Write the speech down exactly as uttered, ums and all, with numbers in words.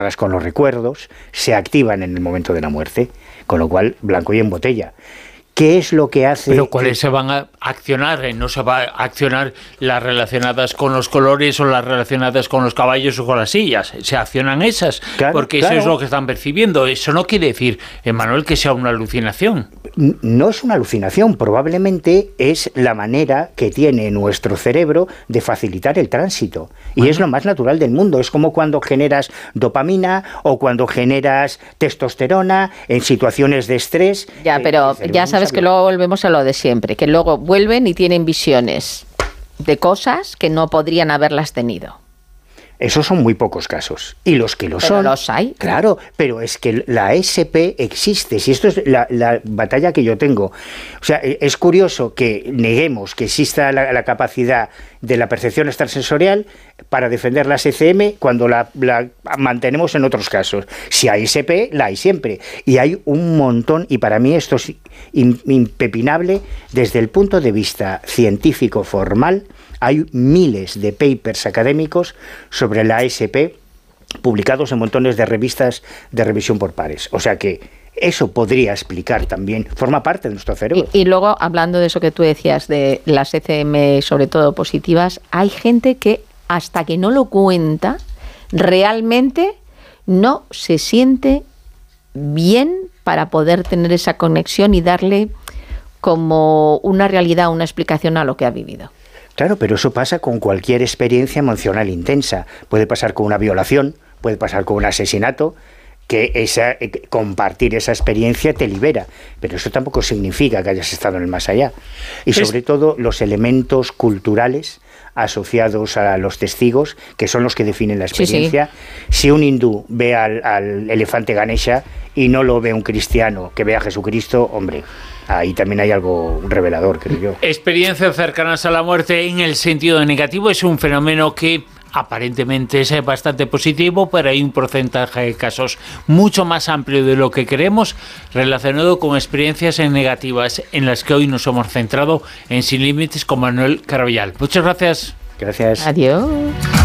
con los recuerdos, se activan en el momento de la muerte, con lo cual blanco y en botella. ¿Qué es lo que hace? Pero ¿cuáles se van a accionar? ¿No se va a accionar las relacionadas con los colores o las relacionadas con los caballos o con las sillas? Se accionan esas, claro, porque claro. Eso es lo que están percibiendo. Eso no quiere decir, Emmanuel, que sea una alucinación. No es una alucinación, probablemente es la manera que tiene nuestro cerebro de facilitar el tránsito. Y bueno, es lo más natural del mundo. Es como cuando generas dopamina o cuando generas testosterona en situaciones de estrés. Ya, pero ya sabes que luego volvemos a lo de siempre, que luego vuelven y tienen visiones de cosas que no podrían haberlas tenido. Esos son muy pocos casos. Y los que lo pero son... los hay. Claro, pero es que la A S P existe. Si esto es la, la batalla que yo tengo. O sea, es curioso que neguemos que exista la, la capacidad de la percepción extrasensorial para defender la S C M cuando la, la mantenemos en otros casos. Si hay A S P, la hay siempre. Y hay un montón, y para mí esto es impepinable desde el punto de vista científico formal. Hay miles de papers académicos sobre la A S P publicados en montones de revistas de revisión por pares. O sea que eso podría explicar también, forma parte de nuestro cerebro. Y, y luego, hablando de eso que tú decías, de las E C M, sobre todo positivas, hay gente que hasta que no lo cuenta, realmente no se siente bien para poder tener esa conexión y darle como una realidad, una explicación a lo que ha vivido. Claro, pero eso pasa con cualquier experiencia emocional intensa. Puede pasar con una violación, puede pasar con un asesinato, que esa, compartir esa experiencia te libera. Pero eso tampoco significa que hayas estado en el más allá. Y sobre es... todo los elementos culturales asociados a los testigos, que son los que definen la experiencia. Sí, sí. Si un hindú ve al, al elefante Ganesha y no lo ve un cristiano que ve a Jesucristo, hombre, ahí también hay algo revelador, creo yo. Experiencias cercanas a la muerte en el sentido negativo es un fenómeno que aparentemente es bastante positivo, pero hay un porcentaje de casos mucho más amplio de lo que creemos relacionado con experiencias negativas en las que hoy nos hemos centrado en Sin Límites con Manuel Carballal. Muchas gracias. Gracias. Adiós.